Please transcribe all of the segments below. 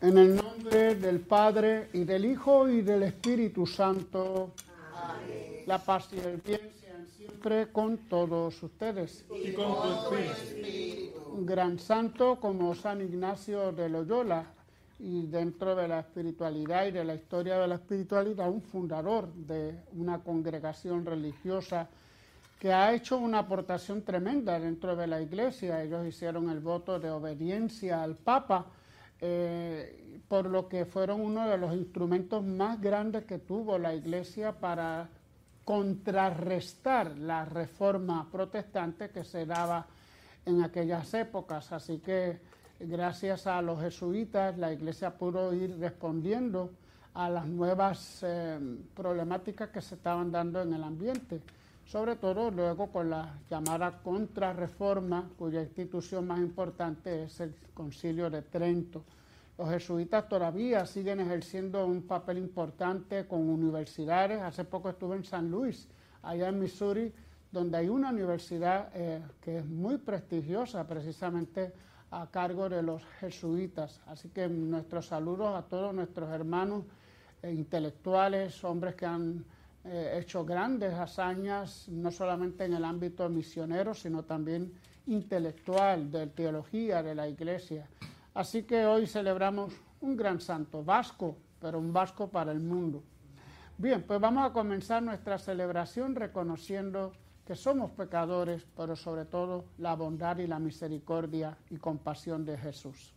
En el nombre del Padre, y del Hijo, y del Espíritu Santo. Amén. La paz y el bien sean siempre con todos ustedes. Y con tu espíritu. Un gran santo como San Ignacio de Loyola, y dentro de la espiritualidad y de la historia de la espiritualidad, un fundador de una congregación religiosa que ha hecho una aportación tremenda dentro de la Iglesia. Ellos hicieron el voto de obediencia al Papa, por lo que fueron uno de los instrumentos más grandes que tuvo la Iglesia para contrarrestar la reforma protestante que se daba en aquellas épocas. Así que gracias a los jesuitas la Iglesia pudo ir respondiendo a las nuevas problemáticas que se estaban dando en el ambiente, sobre todo luego con la llamada contrarreforma, cuya institución más importante es el Concilio de Trento. Los jesuitas todavía siguen ejerciendo un papel importante con universidades. Hace poco estuve en San Luis, allá en Missouri, donde hay una universidad que es muy prestigiosa, precisamente a cargo de los jesuitas. Así que nuestros saludos a todos nuestros hermanos intelectuales, hombres que han hecho grandes hazañas, no solamente en el ámbito misionero, sino también intelectual, de teología de la Iglesia. Así que hoy celebramos un gran santo, vasco, pero un vasco para el mundo. Bien, pues vamos a comenzar nuestra celebración reconociendo que somos pecadores, pero sobre todo la bondad y la misericordia y compasión de Jesús.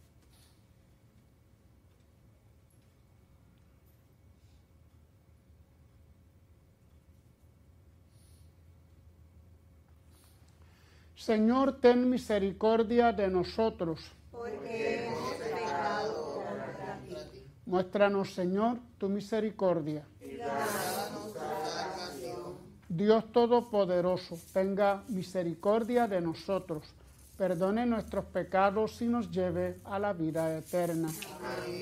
Señor, ten misericordia de nosotros. Porque hemos pecado contra ti. Muéstranos, Señor, tu misericordia. Y danos la salvación. Dios Todopoderoso, tenga misericordia de nosotros, perdone nuestros pecados y nos lleve a la vida eterna. Amén.